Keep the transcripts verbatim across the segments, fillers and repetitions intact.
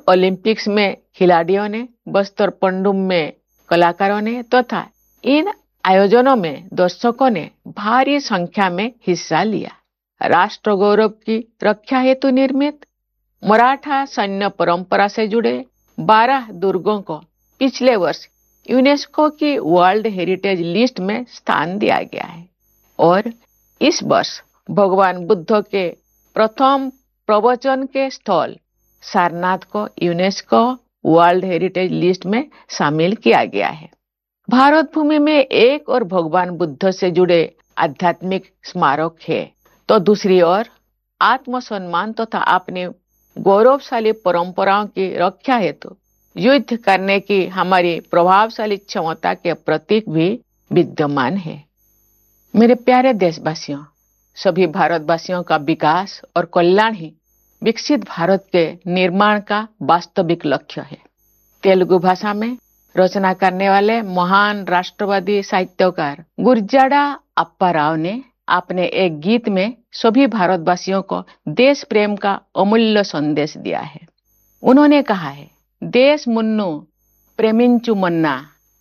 Olympics में खिलाड़ियों ने, बस्तर पंडुम में कलाकारों ने तथा तो इन आयोजनों में दर्शकों ने भारी संख्या में हिस्सा लिया। राष्ट्र गौरव की रक्षा हेतु निर्मित मराठा सैन्य परंपरा से जुड़े बारह दुर्गों को पिछले वर्ष यूनेस्को की वर्ल्ड हेरिटेज लिस्ट में स्थान दिया गया है और इस वर्ष भगवान बुद्ध के प्रथम प्रवचन के स्थल सारनाथ को यूनेस्को वर्ल्ड हेरिटेज लिस्ट में शामिल किया गया है। भारत भूमि में एक और भगवान बुद्ध से जुड़े आध्यात्मिक स्मारक है तो दूसरी ओर आत्मसम्मान तथा तो अपनी गौरवशाली परंपराओं की रक्षा हेतु युद्ध करने की हमारी प्रभावशाली क्षमता के प्रतीक भी विद्यमान है। मेरे प्यारे देशवासियों, सभी भारतवासियों का विकास और कल्याण ही विकसित भारत के निर्माण का वास्तविक लक्ष्य है। तेलुगु भाषा में रचना करने वाले महान राष्ट्रवादी साहित्यकार गुरजाड़ा अप्पा राव ने अपने एक गीत में सभी भारतवासियों को देश प्रेम का अमूल्य संदेश दिया है। उन्होंने कहा है, देश मुन्नु प्रेमिंचु मन्ना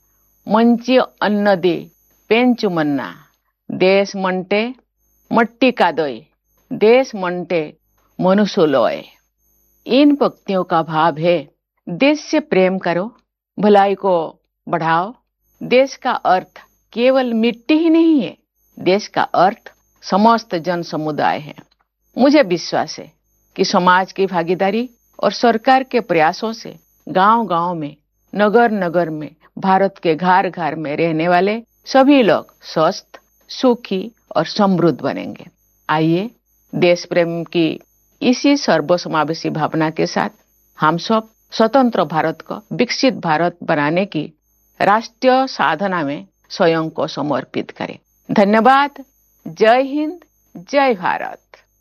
मंची अन्नदी पेंचु मन्ना देश मंटे मट्टी कादोई देश मंटे मनुष्योलोय। इन पंक्तियों का भाव है, देश से प्रेम करो, भलाई को बढ़ाओ। देश का अर्थ केवल मिट्टी ही नहीं है, देश का अर्थ समस्त जन समुदाय है। मुझे विश्वास है कि समाज की भागीदारी और सरकार के प्रयासों से गांव-गांव में, नगर-नगर में, भारत के घर-घर में रहने वाले सभी लोग स्वस्थ, सुखी और समृद्ध बनेंगे। आइए देश प्रेम की इसी सर्वसमावेशी भावना के साथ हम सब स्वतंत्र भारत को विकसित भारत बनाने की राष्ट्रीय साधना में स्वयं को समर्पित करें। धन्यवाद। जय हिंद, जय Bharat.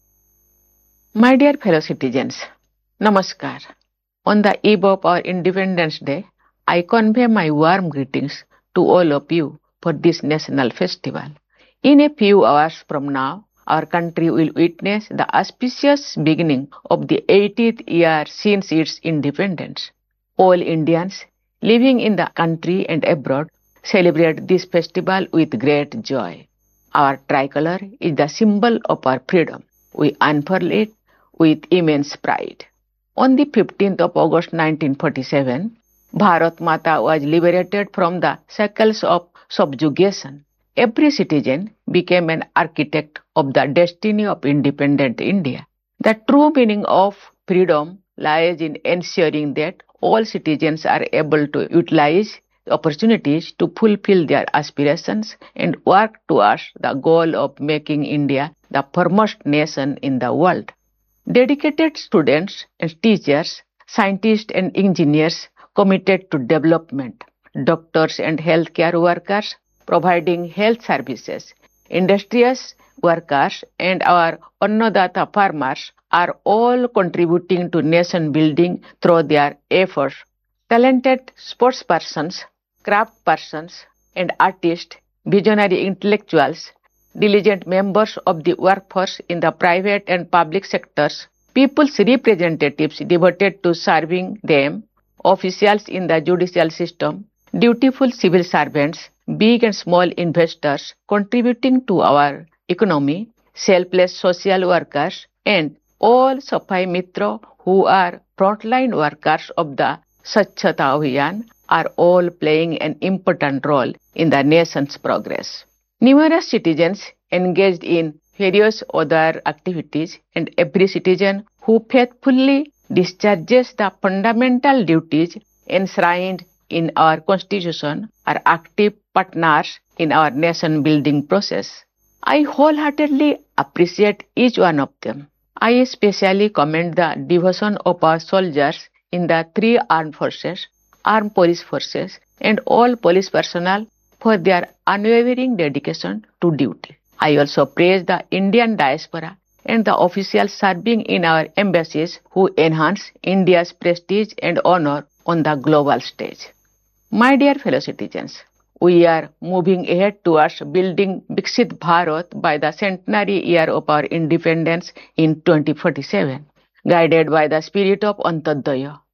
My dear fellow citizens, Namaskar. On the eve of our Independence Day, I convey my warm greetings to all of you for this national festival. In a few hours from now, our country will witness the auspicious beginning of the eightieth year since its independence. All Indians living in the country and abroad celebrate this festival with great joy. Our tricolor is the symbol of our freedom. We unfurl it with immense pride. On the fifteenth of August nineteen forty-seven, Bharat Mata was liberated from the shackles of subjugation. Every citizen became an architect of the destiny of independent India. The true meaning of freedom lies in ensuring that all citizens are able to utilize opportunities to fulfill their aspirations and work towards the goal of making India the foremost nation in the world. Dedicated students and teachers, scientists and engineers committed to development, doctors and healthcare workers providing health services, industrious workers and our Annadata farmers are all contributing to nation building through their efforts. Talented sportspersons, craftspersons and artists, visionary intellectuals, diligent members of the workforce in the private and public sectors, people's representatives devoted to serving them, officials in the judicial system, dutiful civil servants, big and small investors contributing to our economy, selfless social workers, and all Safai Mitra who are frontline workers of the Swachhata Abhiyan are all playing an important role in the nation's progress. Numerous citizens engaged in various other activities and every citizen who faithfully discharges the fundamental duties enshrined in our constitution are active partners in our nation building process. I wholeheartedly appreciate each one of them. I especially commend the devotion of our soldiers in the three armed forces, armed police forces and all police personnel for their unwavering dedication to duty. I also praise the Indian diaspora and the officials serving in our embassies who enhance India's prestige and honor on the global stage. My dear fellow citizens, we are moving ahead towards building Viksit Bharat by the centenary year of our independence in twenty forty-seven, guided by the spirit of Antodaya.